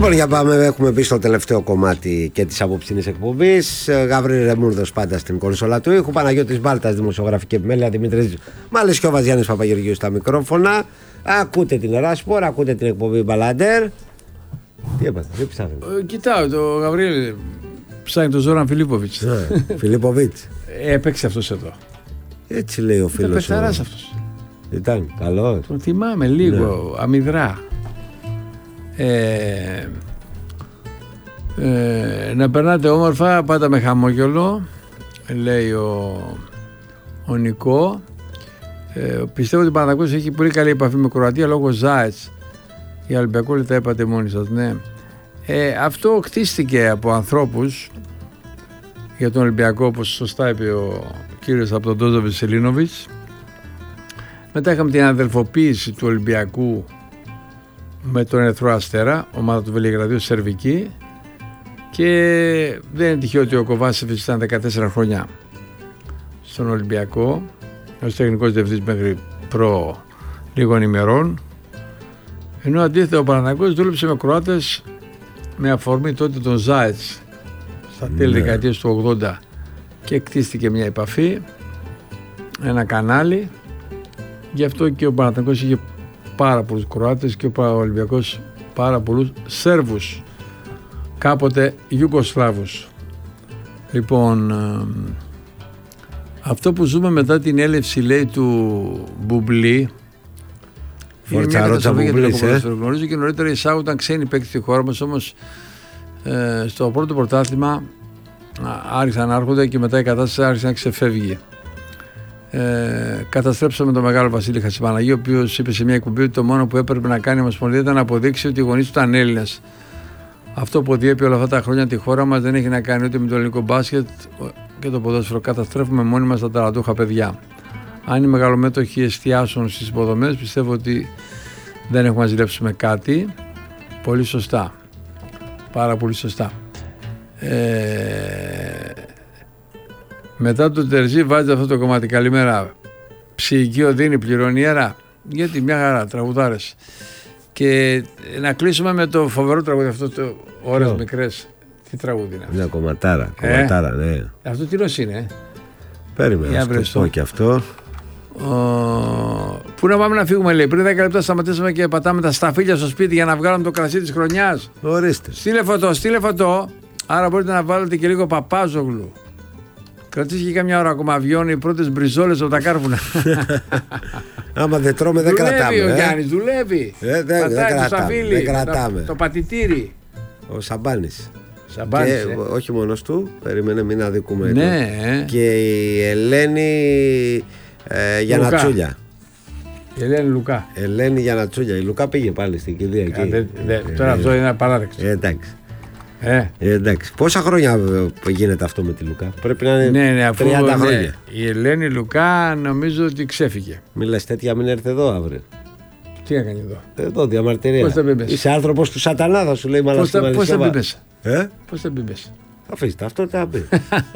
Λοιπόν, για πάμε, έχουμε μπει στο τελευταίο κομμάτι και της απόψινής εκπομπής. Γαβρίλη Ρεμούρδος πάντα στην κονσόλα του ήχου, Παναγιώτης Μπάλτας δημοσιογραφική επιμέλεια, Δημήτρης Μαλισιόβας, Γιάννης Παπαγεωργίου στα μικρόφωνα. Ακούτε την Εράσπορ, ακούτε την εκπομπή Μπαλάντερ. Τι έπαθε, τι ψάχνει? Κοιτάω, το Γαβρίλη ψάχνει τον Ζόραν Φιλίποβιτς. Φιλίποβιτς. Έπαιξε αυτός εδώ. Έτσι λέει ο φίλος. Ήταν παιχταράς αυτός. Ήταν καλό. Τον θυμάμαι λίγο, αμυδρά. Να περνάτε όμορφα, πάντα με χαμόγελο, λέει ο Νικό. Πιστεύω ότι ο Παναθηναϊκός έχει πολύ καλή επαφή με Κροατία λόγω Ζάετς. Για Ολυμπιακό τα είπατε μόνοι σας, ναι. Αυτό χτίστηκε από ανθρώπους για τον Ολυμπιακό, όπως σωστά είπε ο κύριος από τον Τόζο Βεσελίνοβιτς. Μετά είχαμε την αδελφοποίηση του Ολυμπιακού με τον Ερυθρό Αστέρα, ομάδα του Βελιγραδίου Σερβική, και δεν είναι τυχαίο ότι ο Κοβάσεβιτς ήταν 14 χρόνια στον Ολυμπιακό ως τεχνικός διευθυντής μέχρι προ λίγων ημερών, ενώ αντίθετα ο Παναθηναϊκός δούλεψε με Κροάτες με αφορμή τότε τον Ζάετς στα τέλη δεκαετίας του 80 και κτίστηκε μια επαφή, ένα κανάλι. Γι' αυτό και ο Παναθηναϊκός είχε πάρα πολλούς Κροάτες και ο Ολυμπιακός πάρα πολλούς Σέρβους, κάποτε Ιουγκοσλάβους. Λοιπόν, αυτό που ζούμε μετά την έλευση, λέει, του Μπουμπλή, είναι μια καταστροφή για την ποδόσφαιρο. Γνωρίζω και νωρίτερα εισάγονταν ξένοι παίκτες στη χώρα μας, όμως στο πρώτο πρωτάθλημα άρχισαν να έρχονται και μετά η κατάσταση άρχισε να ξεφεύγει. Καταστρέψαμε τον μεγάλο Βασίλη Χατζημαναγή, ο οποίος είπε σε μια εκπομπή ότι το μόνο που έπρεπε να κάνει η Ομοσπονδία ήταν να αποδείξει ότι οι γονείς του ήταν Έλληνες. Αυτό που διέπει όλα αυτά τα χρόνια τη χώρα μας δεν έχει να κάνει ούτε με το ελληνικό μπάσκετ και το ποδόσφαιρο. Καταστρέφουμε μόνοι μας τα ταλαντούχα παιδιά. Αν οι μεγαλομέτωχοι εστιάσουν στις υποδομές, πιστεύω ότι δεν έχουμε να ζηλέψουμε κάτι. Πολύ σωστά. Πάρα πολύ σωστά. Μετά το Τερζή βάζει αυτό το κομμάτι. Καλημέρα. Ψυχική οδύνη, πληρωνιέρα. Γιατί μια χαρά, τραγουδάρες. Και να κλείσουμε με το φοβερό τραγούδι αυτό, το ώρες μικρές. Τι τραγούδι είναι αυτό? Μια κομματάρα, ναι. Αυτό τι νος είναι? Περίμενα να το πω και αυτό. Πού να πάμε να φύγουμε, λέει? Πριν 10 λεπτά σταματήσαμε και πατάμε τα σταφύλια στο σπίτι για να βγάλουμε το κρασί της χρονιάς. Ορίστε. Στείλε φωτό. Άρα μπορείτε να βάλετε και λίγο Παπάζογλου. Κρατήσει και καμιά ώρα ακόμα, βιώνει οι πρώτες μπριζόλες από τα κάρβουνα. Άμα δεν τρώμε δεν κρατάμε. Δουλεύει ο Γιάννης, δουλεύει. Δεν κρατάμε. Το πατητήρι. Ο Σαμπάνης. Και όχι μόνος του, περίμενε, μην αδικούμε. Ναι. Και η Ελένη Γιανατσούλια. Η Ελένη Λουκά. Ελένη Γιανατσούλια. Η Λουκά πήγε πάλι στην κηδεία εκεί. Τώρα αυτό είναι απαράδεκτο. Εντάξει. Εντάξει. Πόσα χρόνια γίνεται αυτό με τη Λουκά? Πρέπει να είναι 30 χρόνια. Η Ελένη Λουκά νομίζω ότι ξέφυγε. Μη λες τέτοια, μην έρθει εδώ αύριο. Τι έκανε εδώ? Εδώ διαμαρτυρία. Είσαι άνθρωπος του σατανά, θα σου λέει Μαλασσόβα. Πώς θα μπει μέσα? Πώς θα μπει μέσα? Αφήστε αυτό, θα μπει.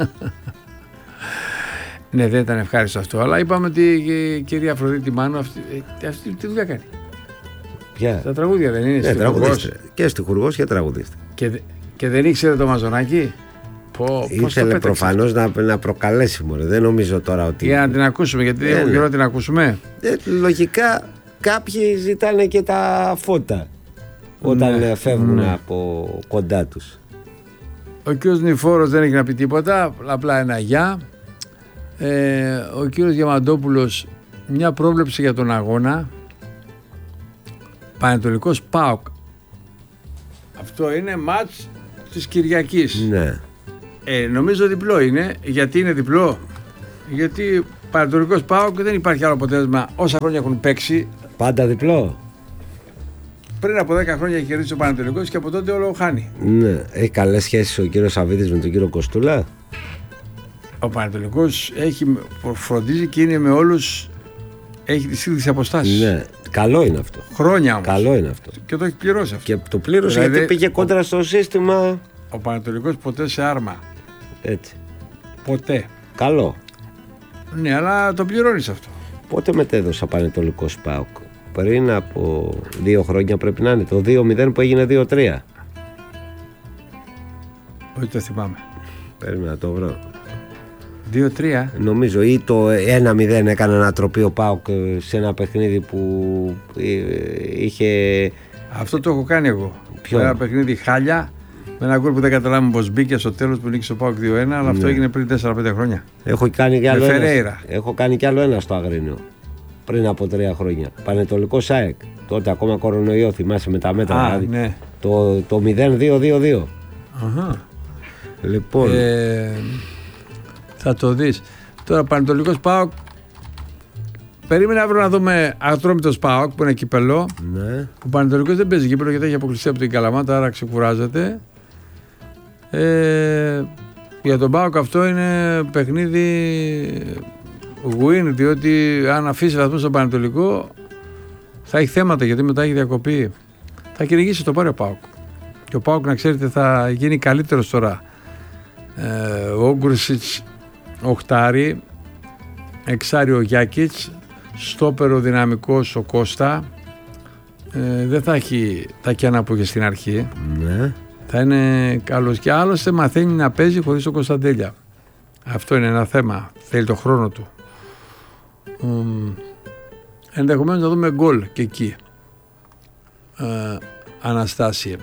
Ναι, δεν ήταν ευχάριστο αυτό, αλλά είπαμε ότι η κυρία Αφροδίτη Μάνου αυτή τι δουλειά κάνει? Ποια? Τα τραγούδια δεν είναι? Τραγουδίστρια. Και στιχουργός και τραγουδίστρια. Και δεν ήξερε το Μαζονάκι? Ήθελε προφανώς να προκαλέσει, μωρέ. Δεν νομίζω τώρα ότι. Για να την ακούσουμε, γιατί δεν έχουμε καιρό να την ακούσουμε. Λογικά κάποιοι ζητάνε και τα φώτα όταν φεύγουν από κοντά τους. Ο κύριος Νηφόρος δεν έχει να πει τίποτα, απλά ένα γεια. Ο κύριος Διαμαντόπουλος, μια πρόβλεψη για τον αγώνα. Πανετολικός ΠΑΟΚ. Αυτό είναι μάτς της Κυριακής. Ναι. Νομίζω διπλό είναι. Γιατί είναι διπλό? Γιατί Πανετολικός ΠΑΟΚ δεν υπάρχει άλλο αποτέλεσμα όσα χρόνια έχουν παίξει. Πάντα διπλό. Πριν από 10 χρόνια έχει κερδίσει ο Πανετολικός και από τότε όλο χάνει. Ναι. Έχει καλές σχέσεις ο κύριος Σαββίδης με τον κύριο Κοστούλα? Ο Πανετολικός φροντίζει και είναι με όλους. Έχει τις ίδιες αποστάσεις. Ναι. Καλό είναι αυτό. Χρόνια όμως. Καλό είναι αυτό. Και το έχει πληρώσει αυτό. Και το πλήρωσε γιατί πήγε κόντρα στο σύστημα. Ο Πανετολικός ποτέ σε άρμα. Έτσι. Ποτέ. Καλό. Ναι, αλλά το πληρώνεις αυτό. Πότε μετέδωσε ο Πανετολικός ΠΑΟΚ? Πριν από 2 χρόνια πρέπει να είναι. Το 2-0 που έγινε 2-3. Όχι, το θυμάμαι. Περίμενα να το βρω. 2-3. Νομίζω ή το 1-0 έκανε ανατροπή ο ΠΑΟΚ σε ένα παιχνίδι που είχε. Αυτό το έχω κάνει εγώ. Ποιο? Ένα παιχνίδι χάλια. Με ένα γκολ που δεν καταλάβαμε πως μπήκε στο τέλος που νίκησε ο ΠΑΟΚ 2-1, αλλά αυτό έγινε πριν 4-5 χρόνια. Έχω κάνει κι άλλο με ένα. Φερέιρα. Έχω κάνει κι άλλο ένα στο Αγρίνιο. Πριν από 3 χρόνια. Πανετολικό ΣΑΕΚ. Τότε ακόμα κορονοϊό, θυμάσαι με τα μέτρα. Δηλαδή. Ναι. Το 0-2-2-2. Αχα. Λοιπόν. Θα το δεις. Τώρα Πανετολικός ΠΑΟΚ. Περίμενα αύριο να δούμε Ατρόμητος ΠΑΟΚ που είναι κυπελό. Ναι. Ο Πανετολικός δεν παίζει κύπελο γιατί έχει αποκλειστεί από την Καλαμάτα, άρα ξεκουράζεται. Για τον ΠΑΟΚ αυτό είναι παιχνίδι win, διότι αν αφήσει βαθμούς στον Πανετολικό θα έχει θέματα, γιατί μετά έχει διακοπή. Θα κυνηγήσει το πάρει ο ΠΑΟΚ. Και ο ΠΑΟΚ, να ξέρετε, θα γίνει καλύτερος τώρα. Ο Όγκρουσιτς οχτάρι, εξάρι ο Γιάκιτς, στόπερο δυναμικός ο Κώστα. Δεν θα έχει τα κενά που είχε στην αρχή. Ναι. Θα είναι καλός και άλλωστε μαθαίνει να παίζει χωρίς τον Κωνσταντέλια. Αυτό είναι ένα θέμα. Θέλει το χρόνο του. Ενδεχομένως να δούμε γκολ και εκεί. Αναστάσια.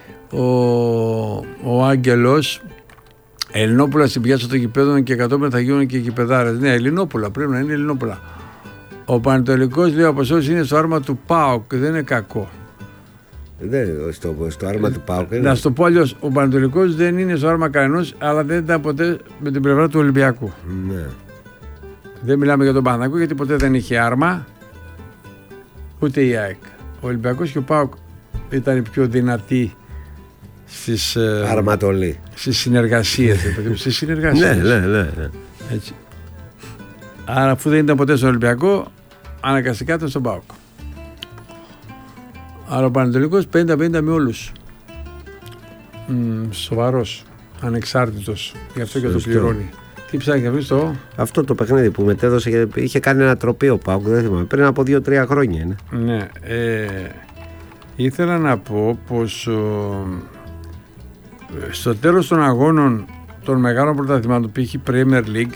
Ο Άγγελος, Ελληνόπουλα στην πιάτσα των γηπέδων και κατόπιν θα γίνουν και γηπεδάρες. Ναι, Ελληνόπουλα, πρέπει να είναι Ελληνόπουλα. Ο Πανετολικός, λέει ο Αποστόλης, είναι στο άρμα του ΠΑΟΚ, δεν είναι κακό. Δεν, στο άρμα του ΠΑΟΚ. Να σου το πω αλλιώς, ο Πανετολικός δεν είναι στο άρμα κανενός, αλλά δεν ήταν ποτέ με την πλευρά του Ολυμπιακού. Ναι. Δεν μιλάμε για τον Παναθηναϊκό γιατί ποτέ δεν είχε άρμα, ούτε η ΑΕΚ. Ο Ολυμπιακός και ο ΠΑΟΚ ήταν οι πιο δυνατοί στις Αρματολή. Στις συνεργασίες. Στις συνεργασίες. Ναι. Έτσι. Άρα αφού δεν ήταν ποτέ στο Ολυμπιακό, αναγκαστικά ήταν στον ΠΑΟΚ. Άρα ο Πανετολικός 50-50 με όλους. Σοβαρός, ανεξάρτητος. Γι' αυτό και το πληρώνει. Τι ψάχνει να βρεις το? Αυτό το παιχνίδι που μετέδωσε, είχε κάνει ένα τροπή ο ΠΑΟΚ, δεν θυμάμαι, πριν από 2-3 χρόνια είναι. Ναι. Ήθελα να πω πως στο τέλος των αγώνων των μεγάλων πρωταθλημάτων, π.χ. Premier League,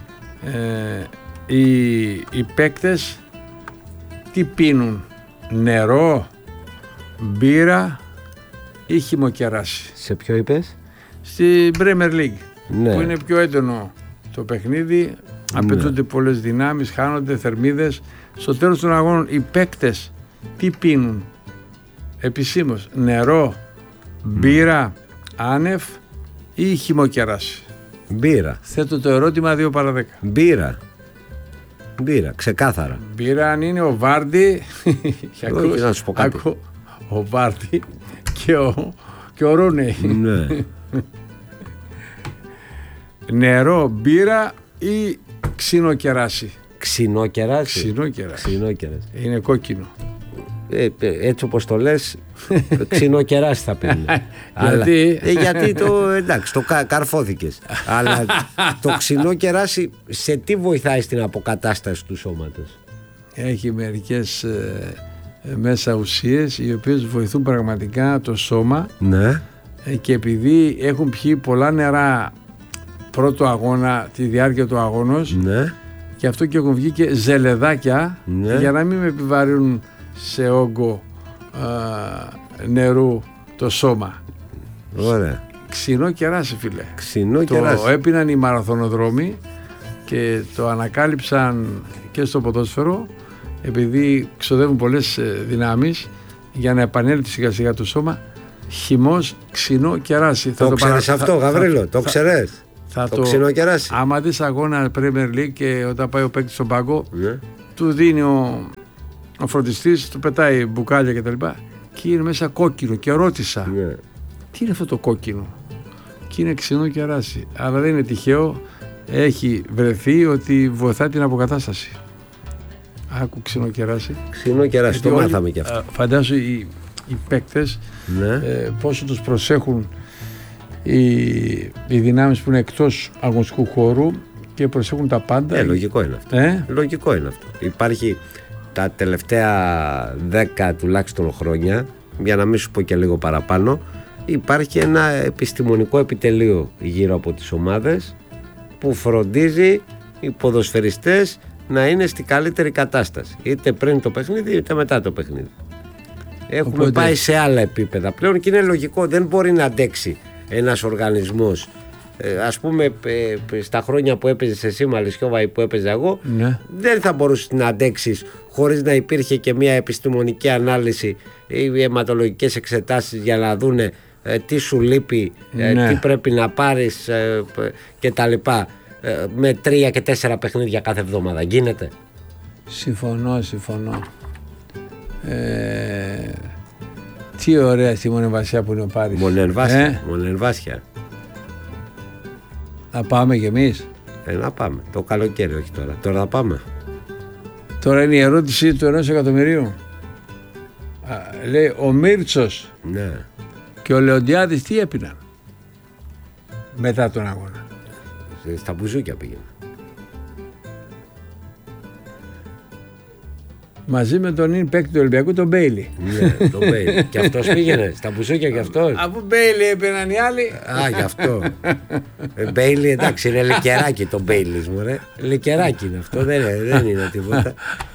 οι παίκτες τι πίνουν? Νερό, μπύρα ή χυμοκεράσι? Σε ποιο είπες? Στη Premier League, ναι, που είναι πιο έντονο το παιχνίδι, απαιτούνται πολλές δυνάμεις, χάνονται θερμίδες. Στο τέλος των αγώνων οι παίκτες τι πίνουν επισήμως? Νερό, μπύρα, άνευ ή χυμοκεράσι? Μπύρα. Θέτω το ερώτημα 2 παρά 10. Μπύρα, ξεκάθαρα. Μπύρα αν είναι ο Βάρντι. Όχι, να σου πω κάτι. Ο Βάρντι και ο Ρούνεϊ. Ναι. Νερό, μπύρα ή ξινό κεράσι? Ξινό κεράσι. Ξινό κεράσι. Είναι κόκκινο. Έτσι όπως το λες, ξινό κεράσι θα πίνουν. Γιατί εντάξει, το καρφώθηκες. Αλλά το ξινό κεράσι σε τι βοηθάει στην αποκατάσταση του σώματος? Έχει μερικές μέσα ουσίες οι οποίες βοηθούν πραγματικά το σώμα. Ναι. Και επειδή έχουν πιει πολλά νερά πρώτο αγώνα, τη διάρκεια του αγώνος, ναι, και αυτό και έχουν βγει και ζελεδάκια, ναι, για να μην με επιβαρύνουν σε όγκο νερού το σώμα. Ωραία. Ξινό κεράσι, φίλε. Ξινό κεράσι. Το έπιναν οι μαραθωνοδρόμοι και το ανακάλυψαν και στο ποδόσφαιρο, επειδή ξοδεύουν πολλές δυνάμεις για να επανέλθει σιγά σιγά το σώμα. Χυμός, ξινό κεράσι. Το ξέρεις αυτό, Γαβρίλο? Το ξέρεις? Το ξινό κεράσι. Άμα δεις αγώνα Premier League και όταν πάει ο παίκτης στον πάγκο, ναι, του δίνει ο φροντιστής, του πετάει μπουκάλια κτλ. Και είναι μέσα κόκκινο. Και ρώτησα, ναι, τι είναι αυτό το κόκκινο? Και είναι ξινό κεράσι. Αλλά δεν είναι τυχαίο. Έχει βρεθεί ότι βοηθάει την αποκατάσταση. Άκου ξινό κεράσι. Ξινό κεράσι, το μάθαμε κι αυτό. Φαντάσου οι παίκτες, ναι, πόσο τους προσέχουν οι δυνάμεις που είναι εκτός αγωνιστικού χώρου και προσέχουν τα πάντα. Λογικό είναι αυτό. Λογικό είναι αυτό. Υπάρχει τα τελευταία 10 τουλάχιστον χρόνια, για να μην σου πω και λίγο παραπάνω, υπάρχει ένα επιστημονικό επιτελείο γύρω από τις ομάδες που φροντίζει οι ποδοσφαιριστές να είναι στη καλύτερη κατάσταση, είτε πριν το παιχνίδι είτε μετά το παιχνίδι. Έχουμε πάει σε άλλα επίπεδα πλέον και είναι λογικό, δεν μπορεί να αντέξει ένας οργανισμός. Ας πούμε στα χρόνια που έπαιζες εσύ Μαλισιόβα ή που έπαιζα εγώ, ναι, δεν θα μπορούσες να αντέξεις χωρίς να υπήρχε και μια επιστημονική ανάλυση ή αιματολογικές εξετάσεις για να δούνε τι σου λείπει, ναι, τι πρέπει να πάρεις και τα λοιπά, με 3 και 4 παιχνίδια κάθε εβδομάδα. Γίνεται? Συμφωνώ. Τι ωραία στη Μονενβάσια που είναι ο Πάρης. Μονενβάσια. Να πάμε κι εμείς. Να πάμε. Το καλοκαίρι, όχι τώρα. Τώρα θα πάμε. Τώρα είναι η ερώτηση του 1 εκατομμυρίου. Λέει ο Μίρτσος, ναι, και ο Λεοντιάδης τι έπιναν μετά τον αγώνα? Στα μπουζούκια πήγαινε. Μαζί με τον ίν παίκτη του Ολυμπιακού, τον Μπέιλι. Ναι, τον Μπέιλι. Και αυτός πήγαινε στα μπουζούκια κι αυτός. Αφού Μπέιλι έπαιναν οι άλλοι. Α, γι' αυτό. Μπέιλι, εντάξει, είναι λικεράκι το Μπέιλις μου, ρε. Λικεράκι είναι αυτό, δεν είναι τίποτα.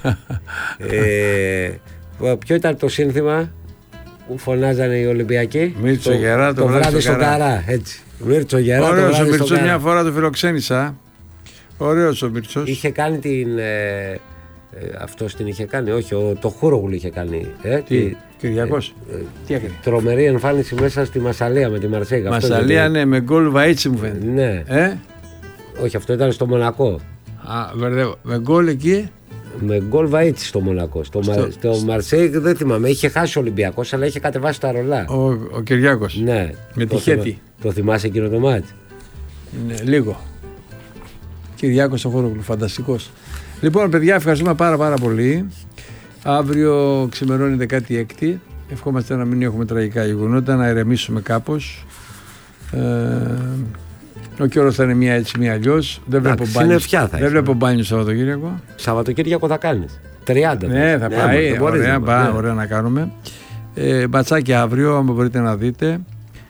Ποιο ήταν το σύνθημα που φωνάζανε οι Ολυμπιακοί? Μίρτσο Γερά, το βράδυ στον Καρά. Έτσι. Μίρτσο Γερά, το βράδυ στον Καρά. Μια φορά το φιλοξένησα. Ωραίος ο Μίρτσος. Είχε κάνει την... αυτός την είχε κάνει, όχι, το Χούρογλου είχε κάνει. Κυριακός. Τι έκανε? Τρομερή εμφάνιση μέσα στη Μασσαλία με τη Μαρσέγα. Μασσαλία, ναι, με γκολ Βαΐτσι μου φαίνεται. Ναι. Όχι, αυτό ήταν στο Μονακό. Μπερδεύω. Με γκολ εκεί. Με γκολ Βαΐτσι στο Μονακό. Στο Μαρσέγ δεν θυμάμαι. Είχε χάσει ο Ολυμπιακός, αλλά είχε κατεβάσει τα ρολά. Ο Κυριάκος. Ναι. Με τη Χέτη. Το θυμάσαι εκείνο το μάτι? Ναι, λίγο. Κυριάκος ο Χούρογλου, φανταστικός. Λοιπόν, παιδιά, ευχαριστούμε πάρα πολύ. Αύριο ξημερώνει 16η. Ευχόμαστε να μην έχουμε τραγικά γεγονότα, να ηρεμήσουμε κάπως. Ο καιρός θα είναι μία έτσι, μία αλλιώς. Δεν βλέπω μπάνιο Σαββατοκύριακο. Σαββατοκύριακο θα κάνεις 30. Ναι, θα πάει. Ωραία να κάνουμε. Μπατσάκι αύριο, αν μπορείτε να δείτε.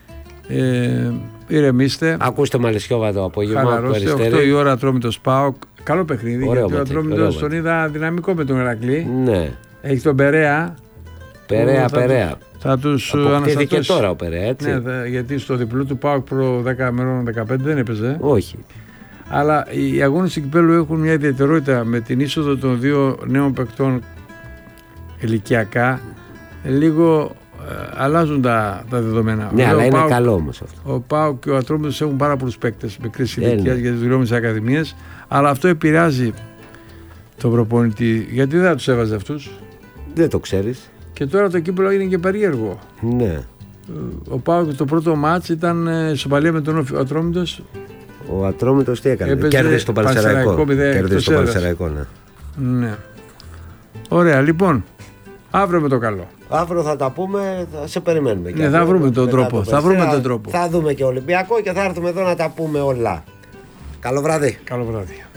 Ηρεμήστε. Ακούστε Μαλισιόβα το απόγευμα. Χαλαρώστε. 8 η ώρα Ατρόμητος ΠΑΟΚ. Καλό παιχνίδι. Γιατί ο Ατρόμητος τον είδα δυναμικό με τον Ηρακλή. Ναι. Έχει τον Περέα. Περέα. Θα τους αναστατώσει και τώρα ο Περέα, έτσι. Ναι, γιατί στο διπλό του ΠΑΟΚ προ 10 μέρων 15 δεν έπαιζε. Όχι. Αλλά οι αγώνες του κυπέλλου έχουν μια ιδιαιτερότητα με την είσοδο των δύο νέων παικτών ηλικιακά. Λίγο αλλάζουν τα δεδομένα. Ναι, αλλά είναι καλό όμως αυτό. Ο ΠΑΟΚ και ο Ατρόμητος έχουν πάρα πολλούς παίκτες μικρής ηλικίας γιατί δουλεύουν στις ακαδημίες. Αλλά αυτό επηρεάζει τον προπονητή. Γιατί δεν θα τους έβαζε αυτούς? Δεν το ξέρεις. Και τώρα το κύπελλο είναι και περίεργο. Ναι. Ο ΠΑΟΚ το πρώτο μάτς ήταν ισοπαλία με τον Ατρόμητος. Ο Ατρόμητος τι έκανε? Κέρδισε τον Πανσεραϊκό. Κέρδισε τον Πανσεραϊκό, ναι. Ωραία, λοιπόν. Αύριο με το καλό. Αύριο θα τα πούμε, θα σε περιμένουμε. Ναι, θα βρούμε τον τρόπο. Θα δούμε και Ολυμπιακό και θα έρθουμε εδώ να τα πούμε όλα. Καλό βράδυ. Καλό βράδυ.